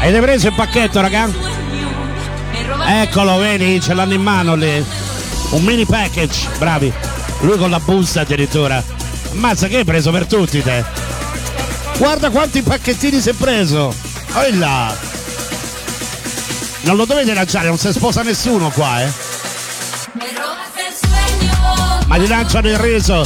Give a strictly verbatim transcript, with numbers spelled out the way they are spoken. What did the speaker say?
Avete preso il pacchetto, raga? Eccolo, vedi, ce l'hanno in mano lì. Un mini package, bravi. Lui con la busta addirittura. Ammazza, che hai preso per tutti te? Guarda quanti pacchettini si è preso. Oh là. Non lo dovete lanciare, non si sposa nessuno qua, eh. Ma ti lanciano il riso.